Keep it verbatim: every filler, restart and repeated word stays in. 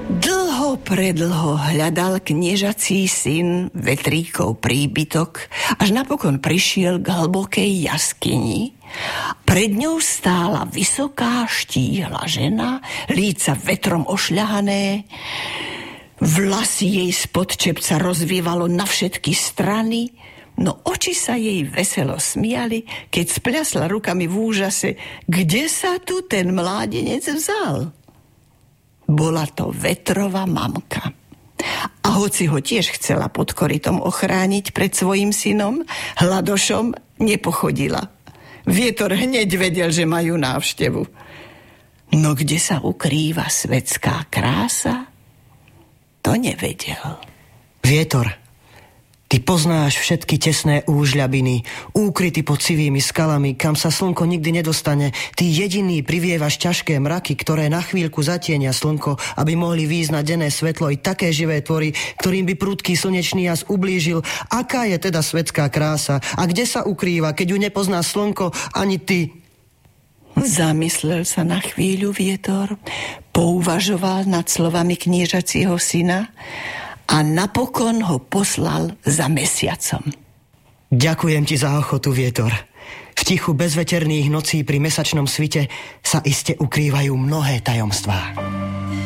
Dlho predlho hľadal kniežací syn vetríkov príbytok, až napokon prišiel k hlbokej jaskyni. Pred ňou stála vysoká štíhla žena, líca vetrom ošľahané, vlasy jej spod čepca rozvievalo na všetky strany, no oči sa jej veselo smiali, keď spľasla rukami v úžase, kde sa tu ten mládenec vzal. Bola to vetrová mamka. A hoci ho tiež chcela pod korytom ochrániť pred svojím synom, Hladošom nepochodila. Vietor hneď vedel, že majú návštevu. No kde sa ukrýva svetská krása, to nevedel. Vietor, ty poznáš všetky tesné úžľabiny, úkryty pod sivými skalami, kam sa slnko nikdy nedostane. Ty jediný privievaš ťažké mraky, ktoré na chvíľku zatienia slnko, aby mohli výjsť na denné svetlo i také živé tvory, ktorým by prudký slnečný jas ublížil. Aká je teda svetská krása? A kde sa ukrýva, keď ju nepozná slnko ani ty? Zamyslel sa na chvíľu Vietor, pouvažoval nad slovami kniežacieho syna a napokon ho poslal za mesiacom. Ďakujem ti za ochotu, Vietor. V tichu bezveterných nocí pri mesačnom svite sa iste ukrývajú mnohé tajomstvá.